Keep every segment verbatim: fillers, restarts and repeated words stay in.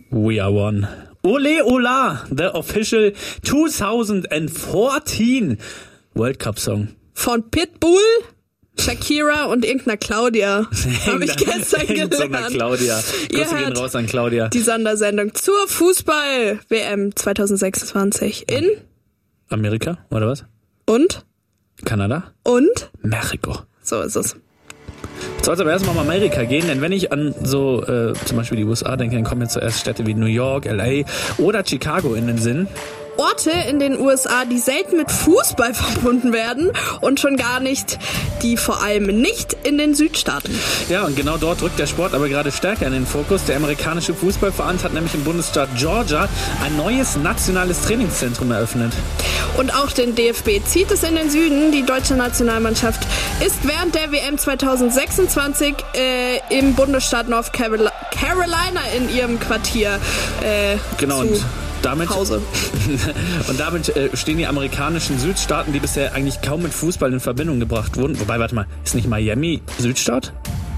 We are one. Ole Ola, the official twenty fourteen World Cup Song. Von Pitbull, Shakira und irgendeiner Claudia. Habe ich gestern gelernt. Claudia. Grüße gehen raus an Claudia. Die Sondersendung zur Fußball-W M zwanzig sechsundzwanzig in Amerika, oder was? Und? Kanada? Und? Mexiko. So ist es. Soll es aber erstmal um Amerika gehen, denn wenn ich an so äh, zum Beispiel die U S A denke, dann kommen mir zuerst Städte wie New York, L A oder Chicago in den Sinn. Orte in den U S A, die selten mit Fußball verbunden werden und schon gar nicht, die vor allem nicht in den Südstaaten. Ja, und genau dort rückt der Sport aber gerade stärker in den Fokus. Der amerikanische Fußballverband hat nämlich im Bundesstaat Georgia ein neues nationales Trainingszentrum eröffnet. Und auch den D F B zieht es in den Süden. Die deutsche Nationalmannschaft ist während der W M zwanzig sechsundzwanzig äh, im Bundesstaat North Carolina in ihrem Quartier äh, genau, zu und damit, Hause. Und damit äh, stehen die amerikanischen Südstaaten, die bisher eigentlich kaum mit Fußball in Verbindung gebracht wurden. Wobei, warte mal, ist nicht Miami Südstaat?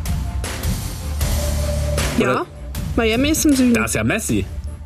Oder? Ja, Miami ist im Süden. Da ist ja Messi.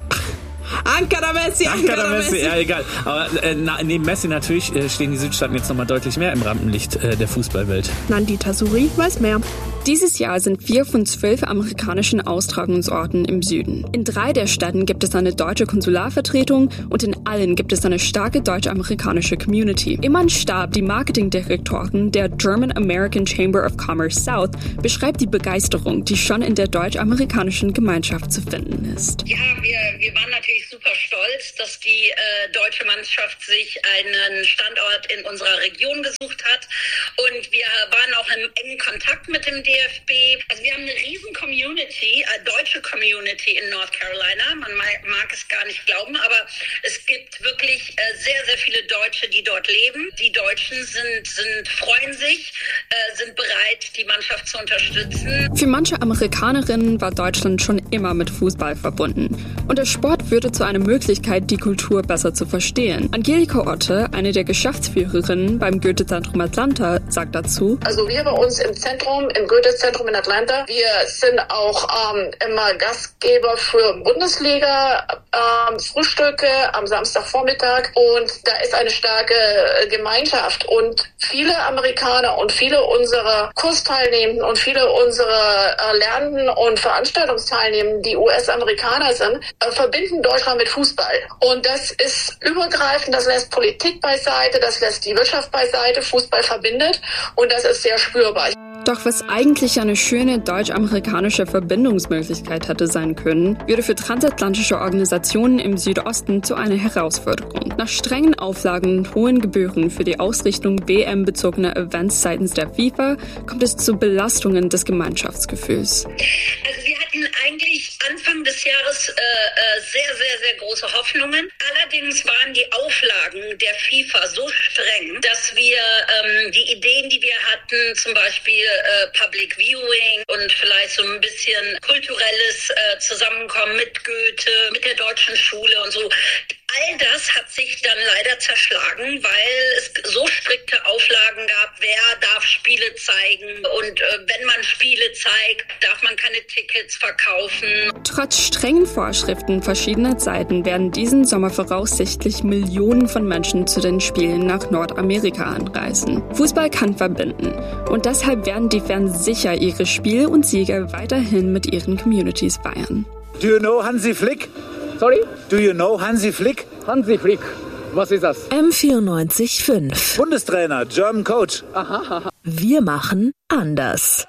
Ankara Messi, Ankara Messi, ja egal. Aber äh, na, neben Messi natürlich äh, stehen die Südstaaten jetzt nochmal deutlich mehr im Rampenlicht äh, der Fußballwelt. Nandita Suri weiß mehr. Dieses Jahr sind vier von zwölf amerikanischen Austragungsorten im Süden. In drei der Städten gibt es eine deutsche Konsularvertretung und in allen gibt es eine starke deutsch-amerikanische Community. Iman Stab, die Marketingdirektorin der German American Chamber of Commerce South, beschreibt die Begeisterung, die schon in der deutsch-amerikanischen Gemeinschaft zu finden ist. Ja, wir, wir waren natürlich super stolz, dass die äh, deutsche Mannschaft sich einen Standort in unserer Region gesucht hat. Und wir waren auch im engen Kontakt mit dem D F B. Also wir haben eine riesen Community, eine deutsche Community in North Carolina. Man mag es gar nicht glauben, aber es gibt wirklich äh, sehr, sehr viele Deutsche, die dort leben. Die Deutschen sind, sind freuen sich, äh, sind bereit, die Mannschaft zu unterstützen. Für manche Amerikanerinnen war Deutschland schon immer mit Fußball verbunden. Und der Sport würde zu einer Möglichkeit, die Kultur besser zu verstehen. Angelika Otte, eine der Geschäftsführerinnen beim Goethe-Zentrum Atlanta, sagt dazu: Also wir bei uns im Zentrum, im Goethe-Zentrum in Atlanta, wir sind auch ähm, immer Gastgeber für Bundesliga, ähm, Frühstücke am Samstagvormittag und da ist eine starke Gemeinschaft und viele Amerikaner und viele unserer Kursteilnehmenden und viele unserer äh, Lernenden und Veranstaltungsteilnehmenden, die U S-Amerikaner sind, äh, verbinden Deutschland mit Fußball. Und das ist übergreifend, das lässt Politik beiseite, das lässt die Wirtschaft beiseite, Fußball verbindet und das ist sehr spürbar. Doch was eigentlich eine schöne deutsch-amerikanische Verbindungsmöglichkeit hätte sein können, würde für transatlantische Organisationen im Südosten zu einer Herausforderung. Nach strengen Auflagen und hohen Gebühren für die Ausrichtung W M-bezogener Events seitens der FIFA kommt es zu Belastungen des Gemeinschaftsgefühls. Also wir hatten eigentlich Anfang des Jahres äh, sehr, sehr, sehr große Hoffnungen. Allerdings waren die Auflagen der FIFA so streng, dass wir ähm, die Ideen, die wir hatten, zum Beispiel äh, Public Viewing und vielleicht so ein bisschen kulturelles äh, Zusammenkommen mit Goethe, mit der deutschen Schule und so, all das hat sich dann leider zerschlagen, weil es so strikte Auflagen gab, wer darf Spiele zeigen und äh, wenn man Spiele zeigt, darf man keine Tickets verkaufen. Trotz strengen Vorschriften verschiedener Seiten werden diesen Sommer voraussichtlich Millionen von Menschen zu den Spielen nach Nordamerika anreisen. Fußball kann verbinden und deshalb werden die Fans sicher ihre Spiele und Siege weiterhin mit ihren Communities feiern. Do you know Hansi Flick? Sorry? Do you know Hansi Flick? Hansi Flick. Was ist das? M vierundneunzig Komma fünf. Bundestrainer, German Coach. Aha, aha. Wir machen anders.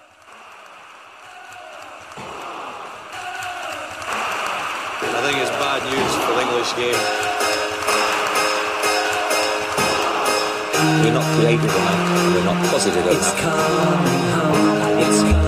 I think it's bad news for the English game. We're not creative enough. We're not positive enough. It's coming home. It's coming.